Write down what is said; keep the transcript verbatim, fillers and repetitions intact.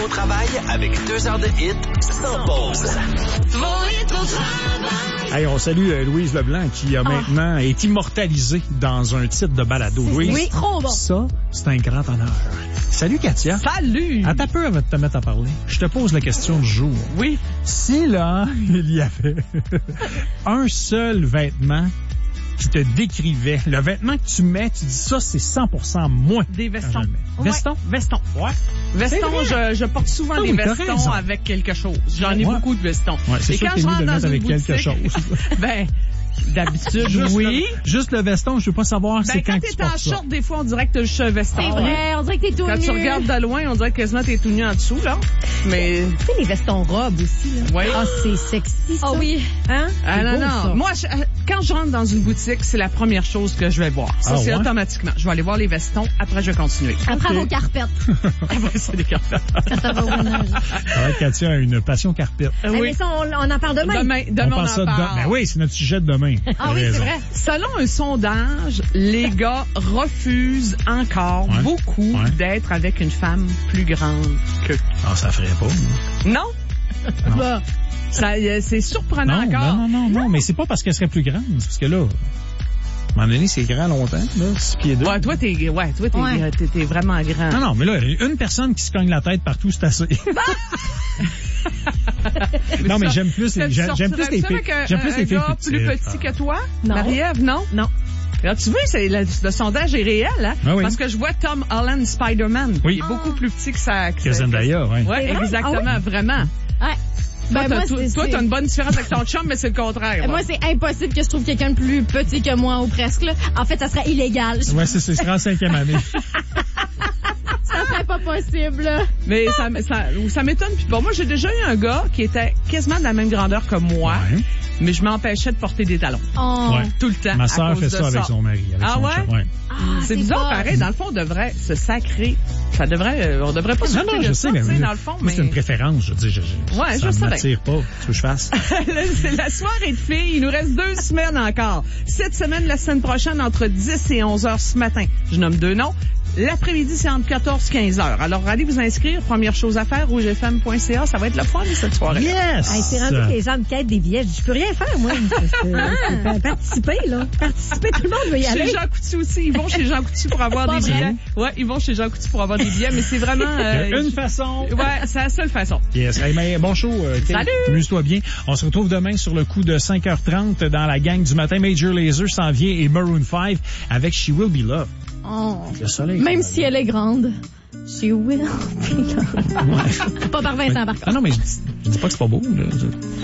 Au travail avec deux heures de hit sans pause. Vos hits au travail. Hey, on salue euh, Louise Leblanc qui a Ah. maintenant est immortalisée dans un titre de balado. Louise, Oui, trop bon. ça, c'est un grand honneur. Salut Katia. Salut! Attends un peu avant de te mettre à parler. Je te pose la question du jour. Oui. Si là, il y avait un seul vêtement qui te décrivait, le vêtement que tu mets, tu dis ça, c'est cent pour cent moi. Des vestons. Quand je le mets. Ouais. Veston? Vestons. Ouais. Vestons, je, je porte souvent Ah des oui, t'as vestons raison. avec quelque chose. J'en ai Ouais. beaucoup de vestons. Ouais, c'est Et sûr quand que je t'es mieux rentre de le dans mettre une avec boutique, quelque chose. ben, d'habitude, Juste oui. Le, juste le veston, je veux pas savoir Ben, c'est quand, quand que tu t'es en portes ça. short, des fois, on dirait que t'as juste un veston. C'est vrai, on dirait que t'es tout Quand nu. tu regardes de loin, on dirait que quasiment t'es tout nu en dessous, là. Mais, Tu sais, les vestons robes aussi, là. oui. Ah, c'est sexy, ça. Ah oui. Hein? Ah C'est non, beau, non. ça. Moi, je- quand je rentre dans une boutique, c'est la première chose que je vais voir. Ça, Ah c'est ouais? automatiquement. Je vais aller voir les vestons, après je vais continuer. Après Ok. vos carpettes. Après, c'est des cartes. Ça va au ménage. Ah ouais, Katia a une passion carpette. Eh, mais ça, on, on en parle demain. Demain, demain, on on, pense ça en de parle. Ben oui, c'est notre sujet de demain. Ah oui, c'est vrai. Selon un sondage, les gars refusent encore Ouais. beaucoup Ouais. d'être avec une femme plus grande qu'eux. Ah, ça ferait pas. moi. Non? Non. Bah, ça, euh, c'est surprenant Non, encore. non, non, non, non, mais c'est pas parce qu'elle serait plus grande. C'est parce que là, à un moment donné, c'est grand longtemps, là, six pieds deux. Ouais, toi, t'es, ouais, toi, t'es, Ouais. euh, t'es, t'es vraiment grand. Non, non, mais là, une personne qui se cogne la tête partout, c'est assez. non, mais ça- j'aime plus, ça, les- tu j'aime j'aime plus sortirais les ça filles. avec un, J'aime plus un les filles gars petites. plus petit que toi? Non. Marie-Ève, non? Non. Alors, tu vois, c'est, le, le sondage est réel, hein? Ah oui. Parce que je vois Tom Holland Spider-Man. Oui. Il est beaucoup plus petit que ça. Que Zendaya, ouais. Ouais, C'est vrai? exactement, Ah vraiment. Ouais. Toi, Ben, t'as, moi, toi, c'est- toi, c'est- t'as une bonne différence avec ton chum, mais c'est le contraire. Moi, c'est impossible que je trouve quelqu'un de plus petit que moi, ou presque, là. En fait, ça serait illégal. Ouais, c'est c'est trente-cinquième année. Ça serait pas possible, là. Mais ça, ça, ça m'étonne. Puis bon, moi, j'ai déjà eu un gars qui était quasiment de la même grandeur que moi, Ouais. mais je m'empêchais de porter des talons. Oh. Ouais. Tout le temps. Ma à sœur cause fait de ça avec son mari. Avec Ah son ouais? chum, ouais. Ah, C'est bizarre, pas- pareil. Dans le fond, on devrait se sacrer. Ça devrait, euh, on devrait pas se Non, non, de je ça, sais, mais tu sais, dans le fond, moi, mais c'est une préférence. Je dis, je, je, Ouais, ça je sais m'attire pas. Ce que je fasse. Là, c'est la soirée de filles. Il nous reste deux semaines encore. Cette semaine, la semaine prochaine, entre dix et onze heures ce matin. Je nomme deux noms. L'après-midi, c'est entre quatorze et quinze heures. Alors, allez vous inscrire. Première chose à faire, rouge f m point c a. Ça va être le fun, cette soirée. Yes! Hey, c'est rendu que les gens me quittent des billets. Je dis, je peux rien faire, moi. C'est- c'est- c'est- Participer, là. Participer, tout le monde veut y Chez aller. Jean Coutu aussi. Ils vont chez Jean Coutu pour avoir Pas des vrai. billets. Ouais, ils vont chez Jean Coutu pour avoir des billets, mais c'est vraiment... euh, Il y a une façon. Ouais, c'est la seule façon. Yes. Hey, mais bon show, euh, Kate. Salut! Amuse-toi bien. On se retrouve demain sur le coup de cinq heures trente dans la gang du matin. Major Lazer s'en vient et Maroon five avec She Will Be Loved. Oh. Le soleil. Même si elle est grande. She will be loved. Ouais. Pas par Vincent, par contre. Ah non, mais je dis, je dis pas que c'est pas beau. Là.